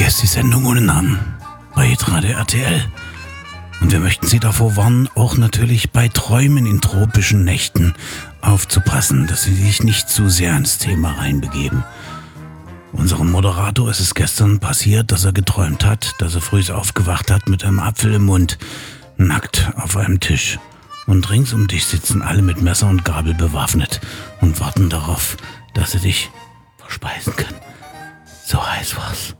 ist die Sendung ohne Namen bei Hitradio RTL. Und wir möchten Sie davor warnen, auch natürlich bei Träumen in tropischen Nächten aufzupassen, dass Sie sich nicht zu sehr ins Thema reinbegeben. Unserem Moderator ist es gestern passiert, dass er geträumt hat, dass er früh aufgewacht hat mit einem Apfel im Mund, nackt auf einem Tisch. Und rings um dich sitzen alle mit Messer und Gabel bewaffnet und warten darauf, dass sie dich verspeisen können. So heiß war's.